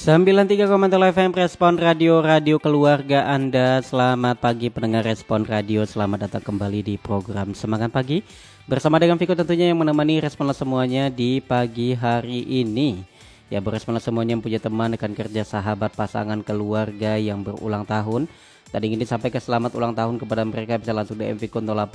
93,0 FM Respon Radio keluarga Anda. Selamat pagi pendengar Respon Radio. Selamat datang kembali di program Semangat Pagi bersama dengan Viko tentunya yang menemani Respon semuanya di pagi hari ini. Ya, berespon semuanya yang punya teman, rekan kerja, sahabat, pasangan, keluarga yang berulang tahun. Tadi ingin disampaikan selamat ulang tahun kepada mereka, bisa langsung DM Viko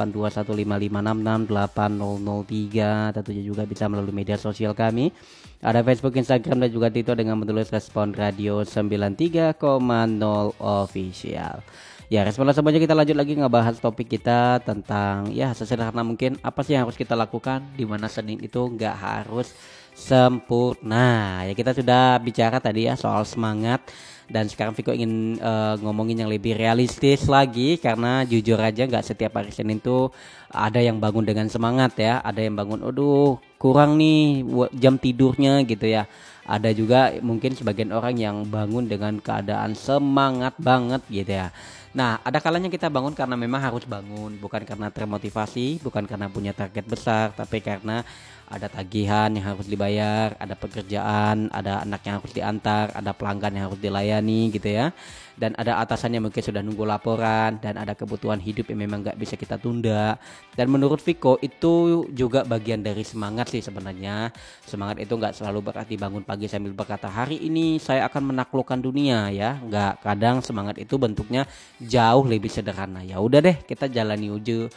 082155668003. Tentunya juga bisa melalui media sosial kami. Ada Facebook, Instagram dan juga Twitter dengan menulis Respon Radio 93,0 official. Ya, respon semuanya kita lanjut lagi ngebahas topik kita tentang ya sesederhana mungkin apa sih yang harus kita lakukan di mana Senin itu nggak harus sempurna. Ya, kita sudah bicara tadi ya soal semangat. Dan sekarang Viko ingin ngomongin yang lebih realistis lagi, karena jujur aja nggak setiap hari Senin tuh ada yang bangun dengan semangat ya. Ada yang bangun, aduh kurang nih jam tidurnya gitu ya. Ada juga mungkin sebagian orang yang bangun dengan keadaan semangat banget gitu ya. Nah, ada kalanya kita bangun karena memang harus bangun, bukan karena termotivasi, bukan karena punya target besar, tapi karena ada tagihan yang harus dibayar, ada pekerjaan, ada anak yang harus diantar, ada pelanggan yang harus dilayani gitu ya. Dan ada atasannya mungkin sudah nunggu laporan, dan ada kebutuhan hidup yang memang gak bisa kita tunda. Dan menurut Viko itu juga bagian dari semangat sih sebenarnya. Semangat itu gak selalu berarti bangun pagi sambil berkata hari ini saya akan menaklukkan dunia ya. Gak, kadang semangat itu bentuknya jauh lebih sederhana. Ya udah deh, kita jalani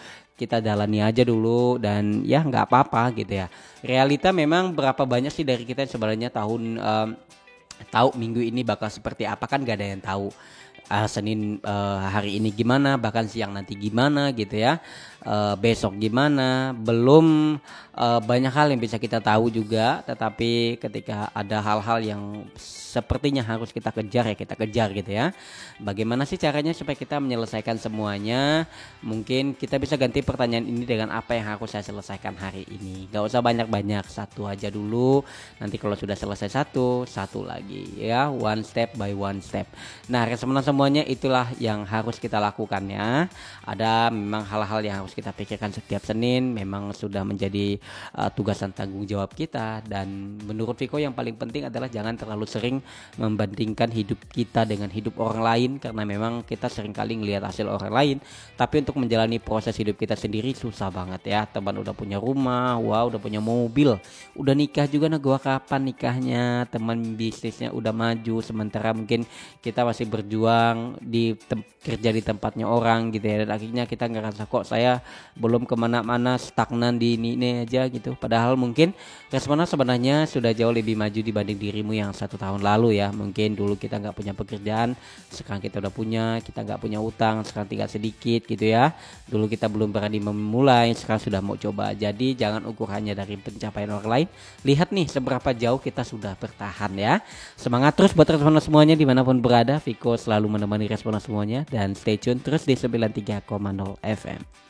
aja dulu dan ya nggak apa-apa gitu ya. Realita memang berapa banyak sih dari kita sebenarnya tahu minggu ini bakal seperti apa, kan gak ada yang tahu. Senin hari ini gimana, bahkan siang nanti gimana gitu ya, besok gimana, belum banyak hal yang bisa kita tahu juga. Tetapi ketika ada hal-hal yang sepertinya harus kita kejar ya kita kejar gitu ya. Bagaimana sih caranya supaya kita menyelesaikan semuanya? Mungkin kita bisa ganti pertanyaan ini dengan apa yang harus saya selesaikan hari ini. Gak usah banyak-banyak, satu aja dulu. Nanti kalau sudah selesai satu lagi ya, one step by one step. Nah, responan semuanya itulah yang harus kita lakukan ya. Ada memang hal-hal yang harus kita pikirkan setiap Senin, memang sudah menjadi tugas dan tanggung jawab kita. Dan menurut Viko yang paling penting adalah jangan terlalu sering membandingkan hidup kita dengan hidup orang lain, karena memang kita seringkali ngelihat hasil orang lain, tapi untuk menjalani proses hidup kita sendiri susah banget ya. Teman udah punya rumah, wow, udah punya mobil, udah nikah juga, nah gua kapan nikahnya. Teman bisnisnya udah maju, sementara mungkin kita masih berjuang kerja di tempatnya orang gitu ya. Dan akhirnya kita ngerasa kok saya belum kemana-mana, stagnan di ini aja gitu. Padahal mungkin responnya sebenarnya sudah jauh lebih maju dibanding dirimu yang 1 tahun lalu ya. Mungkin dulu kita nggak punya pekerjaan, sekarang kita udah punya. Kita nggak punya utang, sekarang tinggal sedikit gitu ya. Dulu kita belum berani memulai, sekarang sudah mau coba. Jadi jangan ukur hanya dari pencapaian orang lain, lihat nih seberapa jauh kita sudah bertahan ya. Semangat terus buat responan semuanya dimanapun berada. Viko selalu menemani responan semuanya, dan stay tune terus di 93,0 FM.